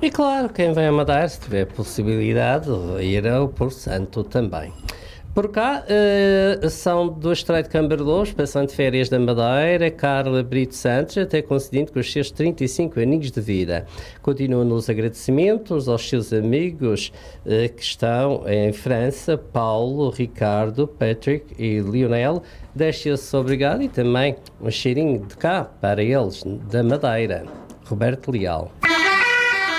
E claro, quem vem a Madeira, se tiver possibilidade, ir ao Porto Santo também. Por cá, são do Estreito de Cambarelões, passando de férias da Madeira, Carla Brito Santos, até coincidente com os seus 35 aninhos de vida. Continua nos agradecimentos aos seus amigos que estão em França, Paulo, Ricardo, Patrick e Lionel. Deixa-se obrigado e também um cheirinho de cá para eles, da Madeira. Roberto Leal.